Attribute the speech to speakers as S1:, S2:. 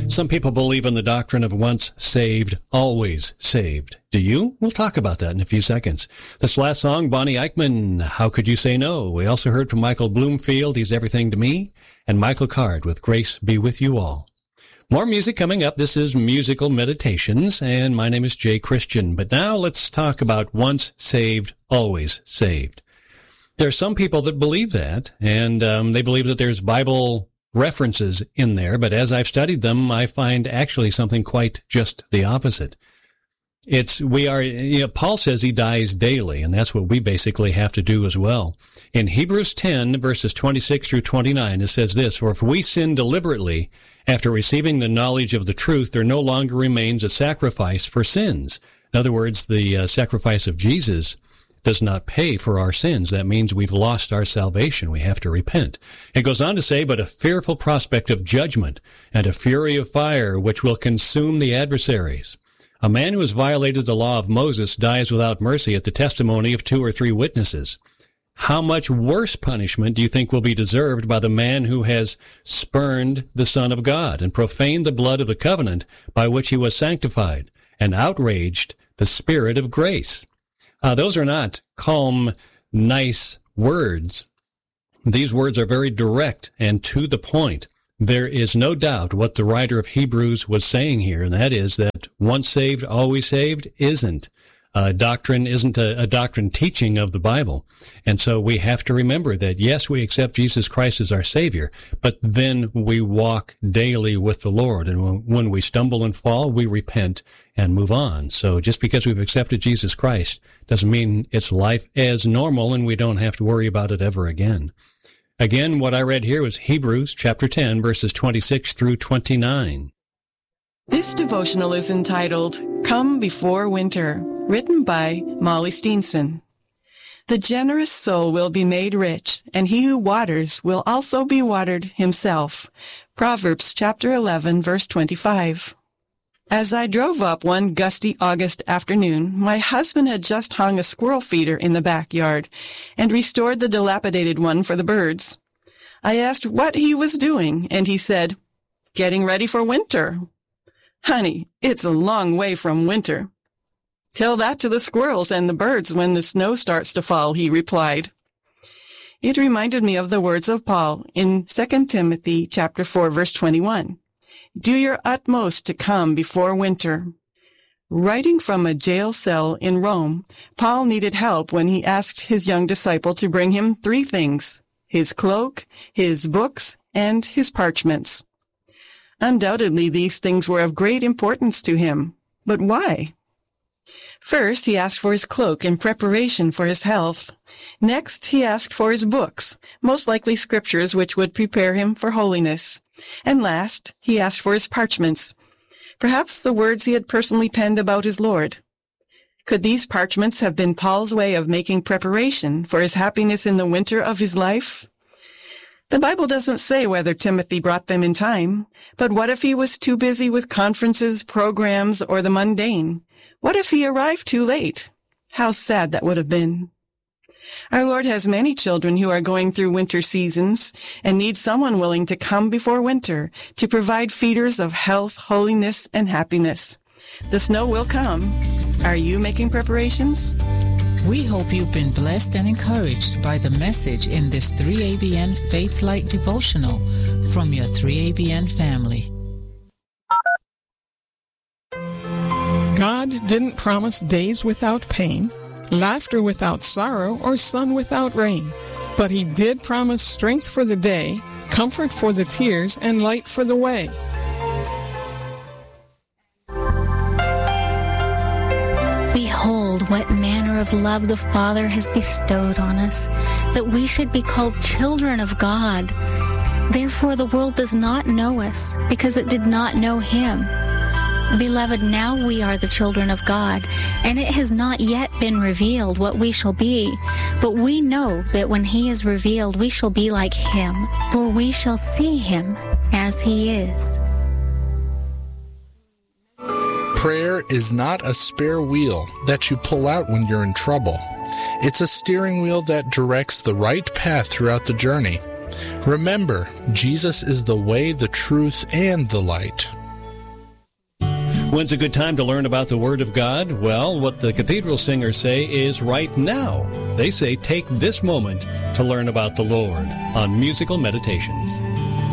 S1: Some people believe in the doctrine of once saved, always saved. Do you? We'll talk about that in a few seconds. This last song, Bonnie Eichmann, How Could You Say No? We also heard from Michael Bloomfield, He's Everything to Me, and Michael Card with Grace Be With You All. More music coming up. This is Musical Meditations, and my name is Jay Christian. But now let's talk about once saved, always saved. There are some people that believe that, and they believe that there's Bible references in there, but as I've studied them, I find actually something quite just the opposite. Paul says he dies daily, and that's what we basically have to do as well. In Hebrews 10, verses 26 through 29, it says this, For if we sin deliberately, after receiving the knowledge of the truth, there no longer remains a sacrifice for sins. In other words, the sacrifice of Jesus does not pay for our sins. That means we've lost our salvation. We have to repent. It goes on to say, but a fearful prospect of judgment and a fury of fire which will consume the adversaries. A man who has violated the law of Moses dies without mercy at the testimony of 2 or 3 witnesses. How much worse punishment do you think will be deserved by the man who has spurned the Son of God and profaned the blood of the covenant by which he was sanctified and outraged the Spirit of grace? Those are not calm, nice words. These words are very direct and to the point. There is no doubt what the writer of Hebrews was saying here, and that is that once saved, always saved isn't a doctrine teaching of the Bible. And so we have to remember that, yes, we accept Jesus Christ as our Savior, but then we walk daily with the Lord. And when we stumble and fall, we repent and move on. So just because we've accepted Jesus Christ doesn't mean it's life as normal and we don't have to worry about it ever again. Again, what I read here was Hebrews chapter 10, verses 26 through 29.
S2: This devotional is entitled, Come Before Winter, written by Molly Steenson. The generous soul will be made rich, and he who waters will also be watered himself. Proverbs chapter 11, verse 25. As I drove up one gusty August afternoon, my husband had just hung a squirrel feeder in the backyard and restored the dilapidated one for the birds. I asked what he was doing, and he said, Getting ready for winter. Honey, it's a long way from winter. Tell that to the squirrels and the birds when the snow starts to fall, he replied. It reminded me of the words of Paul in 2 Timothy chapter 4, verse 21. Do your utmost to come before winter. Writing from a jail cell in Rome, Paul needed help when he asked his young disciple to bring him 3 things, his cloak, his books, and his parchments. Undoubtedly, these things were of great importance to him. But why? First, he asked for his cloak in preparation for his health. Next, he asked for his books, most likely scriptures which would prepare him for holiness. And last, he asked for his parchments, perhaps the words he had personally penned about his Lord. Could these parchments have been Paul's way of making preparation for his happiness in the winter of his life? The Bible doesn't say whether Timothy brought them in time, but what if he was too busy with conferences, programs, or the mundane? What if he arrived too late? How sad that would have been. Our Lord has many children who are going through winter seasons and need someone willing to come before winter to provide feeders of health, holiness, and happiness. The snow will come. Are you making preparations?
S3: We hope you've been blessed and encouraged by the message in this 3ABN Faith Light devotional from your 3ABN family.
S4: God didn't promise days without pain, laughter without sorrow, or sun without rain. But he did promise strength for the day, comfort for the tears, and light for the way.
S5: Behold, what manner of love the Father has bestowed on us, that we should be called children of God. Therefore the world does not know us, because it did not know him. Beloved, now we are the children of God, and it has not yet been revealed what we shall be. But we know that when he is revealed, we shall be like him, for we shall see him as he is.
S6: Prayer is not a spare wheel that you pull out when you're in trouble. It's a steering wheel that directs the right path throughout the journey. Remember, Jesus is the way, the truth, and the light.
S1: When's a good time to learn about the Word of God? Well, what the cathedral singers say is right now. They say take this moment to learn about the Lord on Musical Meditations.